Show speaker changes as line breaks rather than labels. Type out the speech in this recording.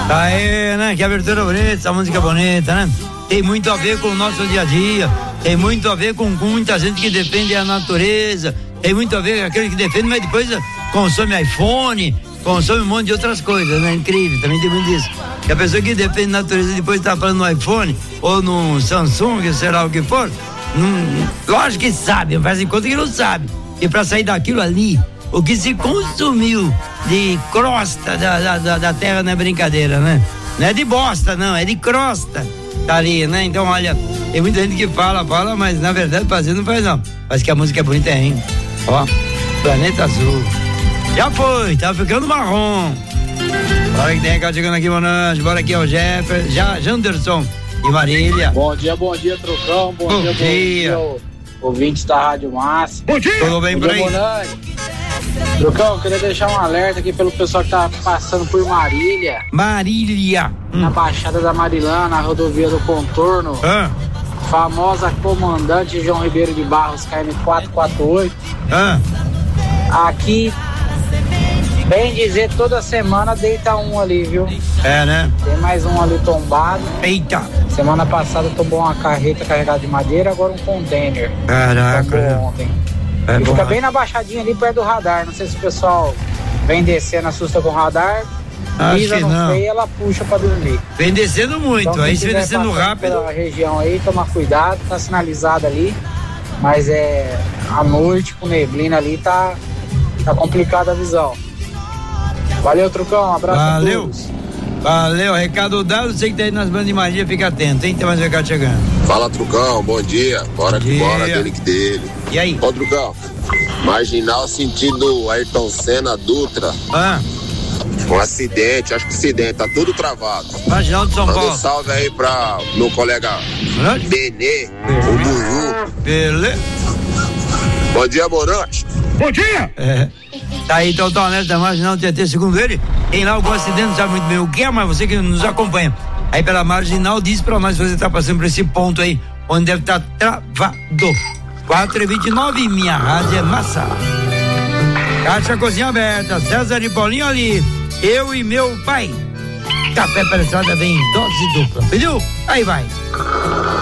Aí, né? Que abertura bonita, essa música bonita, né? Tem muito a ver com o nosso dia a dia, tem muito a ver com muita gente que defende a natureza, tem muito a ver com aquele que defende, mas depois consome iPhone, consome um monte de outras coisas, né? Incrível, também tem muito disso. Que a pessoa que defende a natureza e depois tá falando no iPhone ou no Samsung, será o que for, lógico que sabe, faz em conta que não sabe. E pra sair daquilo ali, o que se consumiu de crosta da terra não é brincadeira, né? Não é de bosta, não, é de crosta. Tá ali, né? Então, olha, tem muita gente que fala, mas na verdade fazer não faz não. Mas que a música é bonita, hein? Ó, Planeta Azul. Já foi, tá ficando marrom. Bora que tem cá chegando aqui, Monange. Bora aqui, ó, Janderson e Marília.
Bom dia, Trucão. Bom dia. Ouvintes da Rádio Massa.
Bom dia. Tudo bem por aí?
Monange. Trucão, queria deixar um alerta aqui pelo pessoal que tá passando por Marília. Na Baixada da Marilã, na rodovia do Contorno. Famosa Comandante João Ribeiro de Barros, KM 448. Aqui, bem dizer, toda semana deita um ali, viu?
É, né?
Tem mais um ali tombado.
Eita!
Semana passada tombou uma carreta carregada de madeira, agora um container.
Caraca!
Ontem. E fica bem na baixadinha ali perto do radar. Não sei se o pessoal vem descendo, assusta com o radar. Pisa no freio e ela puxa pra dormir.
Vem descendo muito, então, aí se vem descendo rápido.
A região aí, toma cuidado, tá sinalizado ali. Mas à noite com neblina ali tá complicada a visão. Valeu, Trucão, um abraço a todos.
Valeu, recado dado, você que tá aí nas bandas de Maria, fica atento, hein? Tem mais recado chegando.
Fala, Trucão, bom dia. Bora que bora, dele que dele.
E aí?
Ó, Trucão, Marginal sentido Ayrton Senna, Dutra. Um acidente, acho que acidente, tá tudo travado.
Marginal de São Paulo.
Um salve aí pra meu colega Benê, o Buiú.
Beleza.
Bom dia, Morante.
Bom dia! Tá aí, então, tá honesto da Marginal TT, segundo ele, tem lá algum acidente, não sabe muito bem o que é, mas você que nos acompanha aí pela Marginal, diz pra nós se você tá passando por esse ponto aí, onde deve estar travado. 4h29, minha rádio é massa. Caixa Cozinha Aberta, César e Paulinho ali, eu e meu pai. Café prensado vem em dose dupla, pediu? Aí vai.